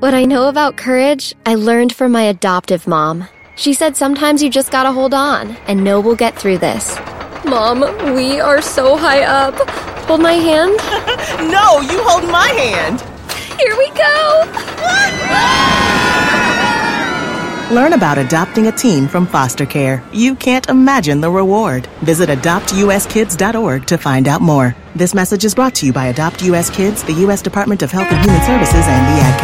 What I know about courage, I learned from my adoptive mom. She said sometimes you just gotta hold on and know we'll get through this. Mom, we are so high up. Hold my hand. No, you hold my hand. Here we go. Learn about adopting a teen from foster care. You can't imagine the reward. Visit adoptuskids.org to find out more. This message is brought to you by Adopt US Kids, the U.S. Department of Health and Human Services, and the Ad Council.